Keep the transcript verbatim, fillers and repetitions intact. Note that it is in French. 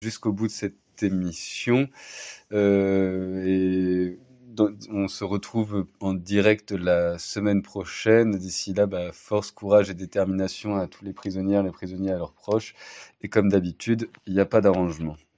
jusqu'au bout de cette émission. Euh, et dans- on se retrouve en direct la semaine prochaine. D'ici là, bah, force, courage et détermination à tous les prisonnières, les prisonniers, à leurs proches. Et comme d'habitude, il n'y a pas d'arrangement.